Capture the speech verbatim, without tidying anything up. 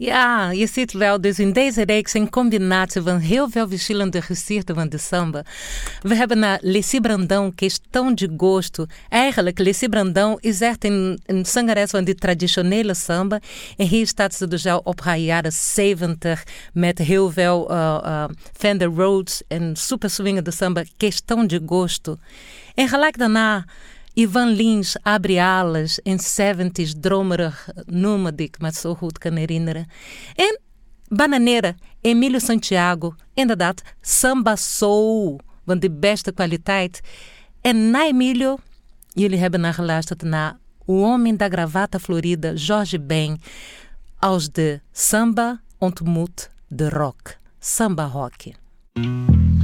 Ja, je ziet wel, dus in deze reeks een combinatie van heel veel verschillende gezichten van de samba. We hebben naar Leci Brandão, Questão de Gosto. Eigenlijk, Leci Brandão is echt een, een zangeres van die traditionele samba. En hier staat ze dus al op haar jaren zeventig met heel veel uh, uh, Fender Rhodes en super swingende samba, Questão de Gosto. En gelijk daarna Ivan Lins, Abre Alas, in zeventig, dromerig nummer die ik me zo goed kan herinneren. En Bananeira, Emílio Santiago, inderdaad, samba soul, van de beste kwaliteit. En na Emílio, jullie hebben naar geluisterd naar O Homem da Gravata Florida, Jorge Ben, als de samba ontmoet de rock, samba rock.